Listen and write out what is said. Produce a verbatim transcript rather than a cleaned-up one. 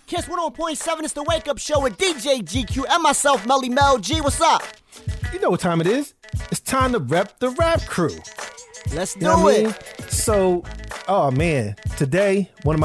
Kiss one oh one point seven, it's the Wake Up Show with D J G Q and myself, Melly Mel G. What's up? You know what time it is. It's time to rep the rap crew. Let's do You know what I it. mean? So, oh man, today, one of my